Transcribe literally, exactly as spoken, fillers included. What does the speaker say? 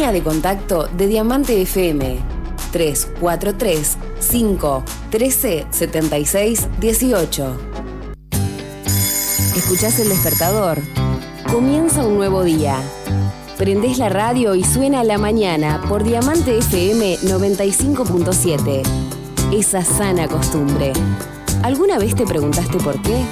línea de contacto de Diamante F M, tres cuatro tres, cinco, uno tres, siete seis, uno ocho. ¿Escuchás el despertador? Comienza un nuevo día. Prendés la radio y suena a la mañana por Diamante F M noventa y cinco punto siete. Esa sana costumbre. ¿Alguna vez te preguntaste por qué?